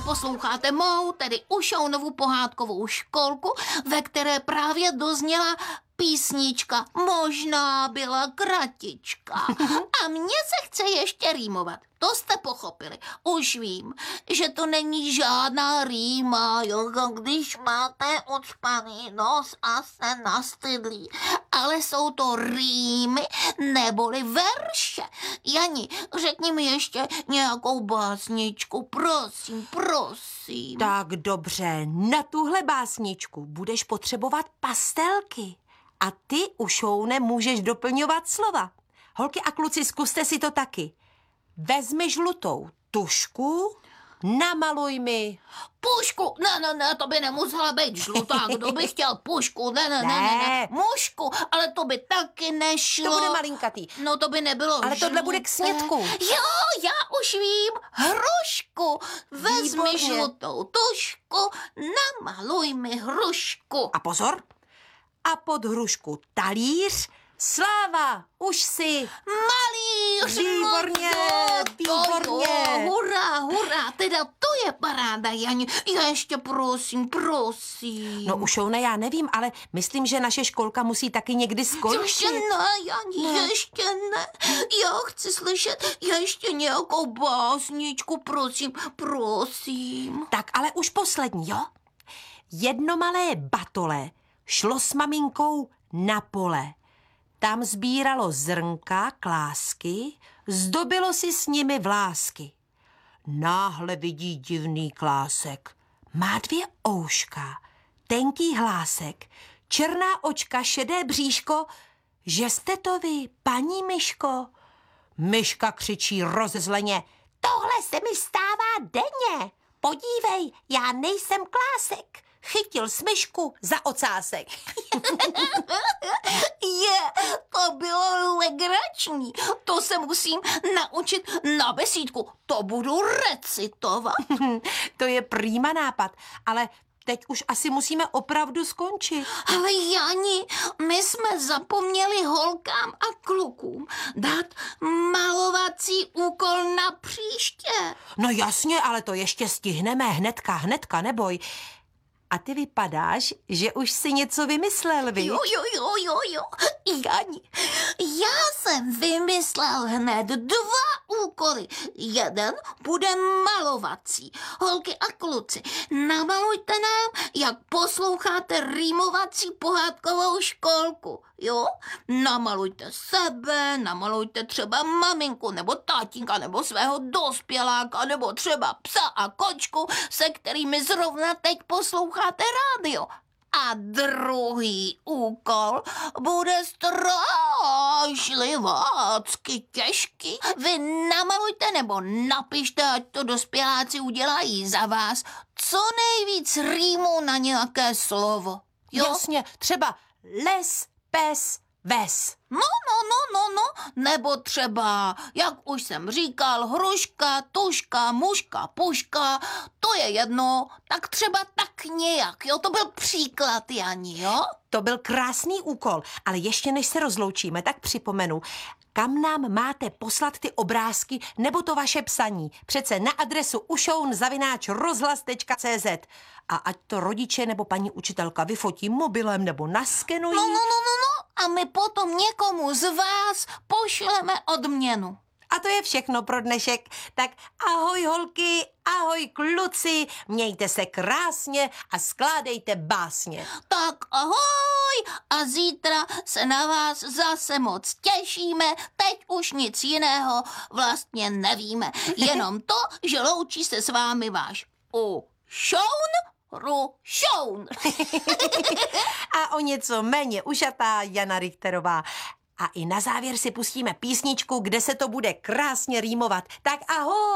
posloucháte mou, tedy Ušounovu pohádkovou školku, ve které právě dozněla písnička. Možná byla kratička. A mně se chce ještě rýmovat. To jste pochopili. Už vím, že to není žádná rýma, jo, když máte ucpaný nos a jste nastydlí. Ale jsou to rýmy neboli verše. Jani, řekni mi ještě nějakou básničku, prosím, prosím. Tak dobře, na tuhle básničku budeš potřebovat pastelky. A ty, Ušoune, můžeš doplňovat slova. Holky a kluci, zkuste si to taky. Vezmi žlutou tušku, namaluj mi. Pušku, ne, to by nemusela být žlutá, kdo by chtěl pušku, ne, mušku, ale to by taky nešlo. To bude malinkatý. No to by nebylo ale tohle bude k snědku. Jo, já už vím, hrušku, vezmi Výborně. žlutou tušku, namaluj mi hrušku. A pozor, a pod hrušku talíř, sláva, už si. Malíř, Výborně, výborně. Jo, hurá, teda to je paráda, Janě. Ještě prosím. No Ušoune, já nevím, ale myslím, že naše školka musí taky někdy skončit. Ještě ne, Janě, ještě ne. Já chci slyšet ještě nějakou básničku, prosím. Tak ale už poslední, jo? Jedno malé batole šlo s maminkou na pole. Tam sbíralo zrnka, klásky, zdobilo si s nimi vlásky. Náhle vidí divný klásek. Má 2 ouška, tenký hlásek, černá očka, šedé bříško. Že jste to vy, paní myško? Myška křičí rozezleně. Tohle se mi stává denně. Podívej, já nejsem klásek. Chytil smyšku za ocásek. To bylo legrační. To se musím naučit na besídku. To budu recitovat. To je prýma nápad, ale teď už asi musíme opravdu skončit. Ale Jani, my jsme zapomněli holkám a klukům dát malovací úkol na příště. No jasně, ale to ještě stihneme hnedka, neboj. A ty vypadáš, že už si něco vymyslel, viď? Jo. Jani, já jsem vymyslel hned 2 úkoly. Jeden bude malovací. Holky a kluci, namalujte nám, jak posloucháte rýmovací pohádkovou školku. Jo? Namalujte sebe, namalujte třeba maminku, nebo tatínka, nebo svého dospěláka, nebo třeba psa a kočku, se kterými zrovna teď posloucháte rádio. A druhý úkol bude strašlivácky těžký. Vy namalujte nebo napište, ať to dospěláci udělají za vás, co nejvíc rýmů na nějaké slovo. Jo? Jasně, třeba les, pes, ves. No, nebo třeba, jak už jsem říkal, hruška, tuška, muška, puška, to je jedno, tak třeba tak nějak, jo, to byl příklad, Jani, jo? To byl krásný úkol, ale ještě než se rozloučíme, tak připomenu, kam nám máte poslat ty obrázky nebo to vaše psaní. Přece na adresu ušoun@rozhlas.cz. A ať to rodiče nebo paní učitelka vyfotí mobilem nebo naskenují. No. A my potom někomu z vás pošleme odměnu. A to je všechno pro dnešek. Tak ahoj holky, ahoj kluci, mějte se krásně a skládejte básně. Tak ahoj a zítra se na vás zase moc těšíme. Teď už nic jiného vlastně nevíme. Jenom to, že loučí se s vámi váš Rušoun. A o něco méně ušatá Jana Richterová. A i na závěr si pustíme písničku, kde se to bude krásně rýmovat. Tak ahoj!